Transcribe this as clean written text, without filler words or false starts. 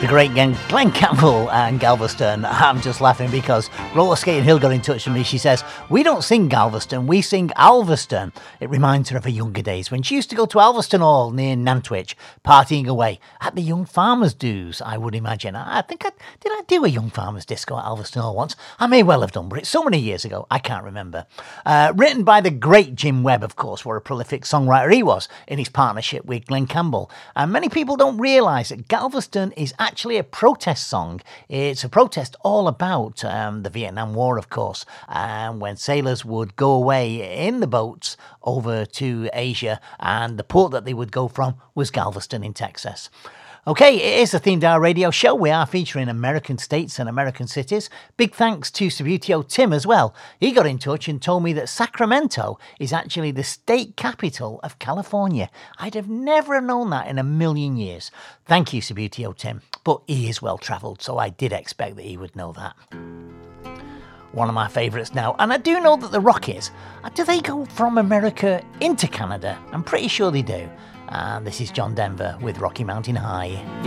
The great Glenn Campbell and Galveston. I'm just laughing because Roller Skating Hill got in touch with me. She says, we don't sing Galveston, we sing Alveston. It reminds her of her younger days when she used to go to Alveston Hall near Nantwich, partying away at the Young Farmers Do's, I would imagine. I think did I do a Young Farmers disco at Alveston Hall once? I may well have done, but it's so many years ago, I can't remember. Written by the great Jim Webb, of course, what a prolific songwriter he was in his partnership with Glenn Campbell. And many people don't realise that Galveston is actually a protest song. It's a protest all about the Vietnam War, of course, when sailors would go away in the boats over to Asia, and the port that they would go from was Galveston in Texas. Okay, it is a Themed Hour radio show. We are featuring American states and American cities. Big thanks to Subbuteo Tim as well. He got in touch and told me that Sacramento is actually the state capital of California. I'd have never known that in a million years. Thank you, Subbuteo Tim. But he is well travelled, so I did expect that he would know that. One of my favourites now, and I do know that the Rockies, do they go from America into Canada? I'm pretty sure they do. And this is John Denver with Rocky Mountain High.